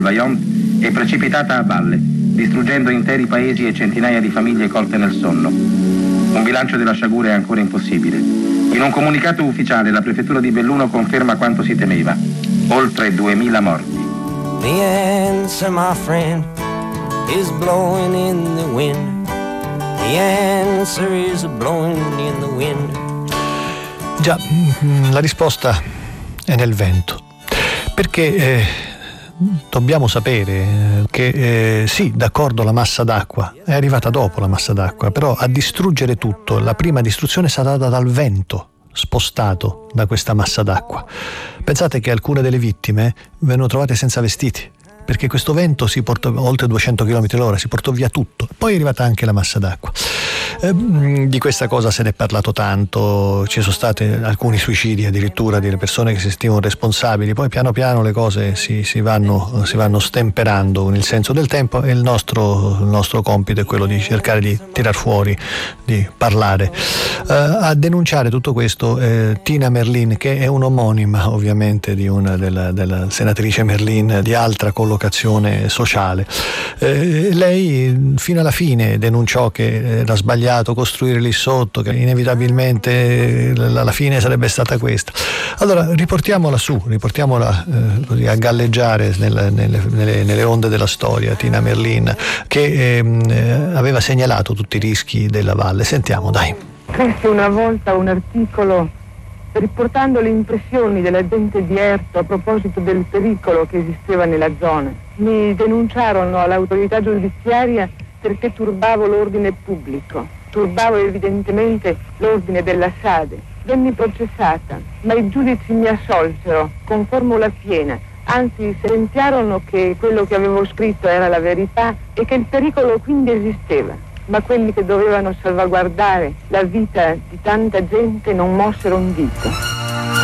Vajont è precipitata a valle, distruggendo interi paesi e centinaia di famiglie colte nel sonno. Un bilancio della sciagura è ancora impossibile. In un comunicato ufficiale la prefettura di Belluno conferma quanto si temeva: oltre 2000 morti. The answer, my friend, is blowing in the wind. The answer is blowing in the wind. Già, la risposta è nel vento, perché dobbiamo sapere che sì, d'accordo, la massa d'acqua è arrivata dopo, la massa d'acqua, però a distruggere tutto, la prima distruzione è stata data dal vento spostato da questa massa d'acqua. Pensate che alcune delle vittime vennero trovate senza vestiti, perché questo vento si portò oltre 200 km/h, si portò via tutto. Poi è arrivata anche la massa d'acqua. Di questa cosa se ne è parlato tanto, ci sono stati alcuni suicidi addirittura di persone che si sentivano responsabili. Poi piano piano le cose si vanno stemperando nel senso del tempo, e il nostro compito è quello di cercare di tirar fuori, di parlare. A denunciare tutto questo Tina Merlin, che è un'omonima ovviamente di una della senatrice Merlin di altra collocazione sociale. Lei fino alla fine denunciò che era sbagliato costruire lì sotto, che inevitabilmente la fine sarebbe stata questa. Allora riportiamola così a galleggiare nelle onde della storia, Tina Merlin, che aveva segnalato tutti i rischi della valle. Sentiamo, dai. Scrissi una volta un articolo riportando le impressioni della gente di Erto a proposito del pericolo che esisteva nella zona. Mi denunciarono all'autorità giudiziaria perché turbavo l'ordine pubblico. Turbavo evidentemente l'ordine della Sade. Venni processata, ma i giudici mi assolsero con formula piena. Anzi, sentenziarono che quello che avevo scritto era la verità e che il pericolo quindi esisteva. Ma quelli che dovevano salvaguardare la vita di tanta gente non mossero un dito.